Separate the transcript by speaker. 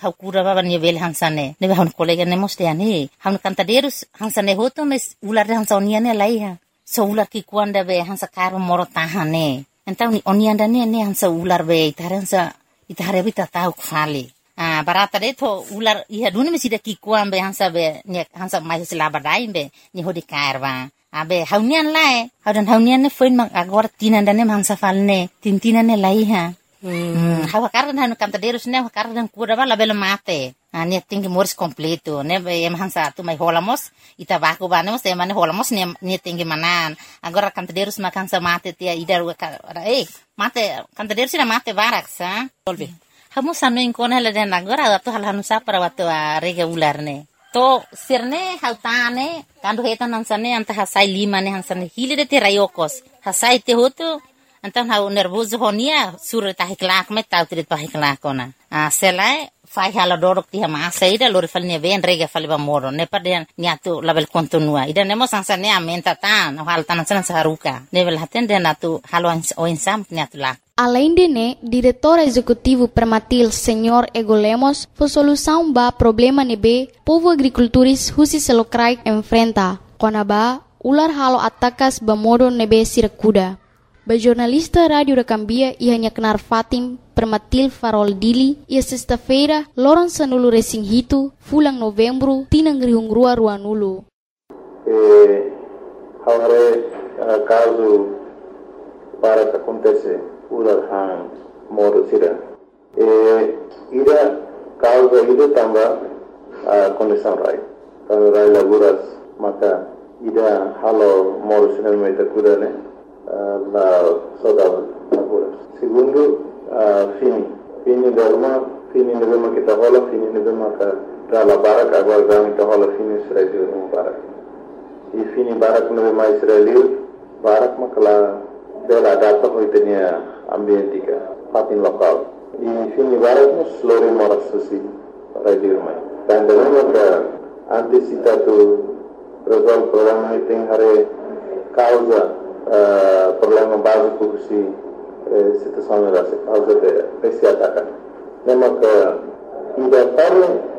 Speaker 1: kura baba nivel hansane nebe haun kolega ne moste ani haun cantadeiros hansane hoto mes ular hansa oniane laiha so ular ki kuanda be hansa karo moro tahane então ni onianda ne hansa ular be itare bita tau kfali barata de to ular iha duni mesida ki kuambe hansa be ne hansa mai selabadai be ni hodi karwa abe haunian lae haunian ne foin mang agora tinandane hansa falne tintinane laiha hawa kardan hanu cantadeiros ne kardan kura bala bela mate ne tingi mores completo ne em hansa tu mai holamos itabaku banemos e mane holamos ne tingi manan agora cantadeiros makansa mate tia idar mate cantadeiros na mate baraksa solve hamu sanu inkona la den agora tu hal hanu sapara watu rega ularne to sirne hautane kandu hetan hansane anta hasai lima ne hansane hilide te rayokos hasai te hotu antan hau nervoso honia sur tahi kelak met tau trit pahi kelakona selai fai hala dorok ti hama saida lori falne ven rega faliba moro ne paden niatu label kontinua ida nemo sansane amenta tan hal tanan sanan saharuka level haten den atu halo oinsam niatu lak.
Speaker 2: Além de né, diretor executivo Permatil, Senhor Ego Lemos, foi solução ba problema nebe povo agricultores husi selokrai enfrenta. Konaba ular halo atakas ba modo nebe sirakuda. Ba jornalista Rádio da Cambia ia nyaknar Fatim Permatil Farol Dili ia sexta-feira loron sanulu racing hitu fulang novembro tinang rihungrua ruanulu.
Speaker 3: Haware caso para que acontece ular hang modo sira. Ida causa ida tamba condição rai. Kalau rai laburas maka ida halo modo sira meita kuda ne la saudade laburas. Segundo fini dorma fini nebema kita hola fini nebema ka dala barak agora dami kita hola fini Israel no barak. E fini barak nebema Israel barak makala dela data hoitenia ambientika patin lokal. E fini barak nos lori moras susi radio mai. Dan dengan ka antisipatu resolve problema tem hare causa problema básico si situação da causa de esse ataque. Lembra que ida para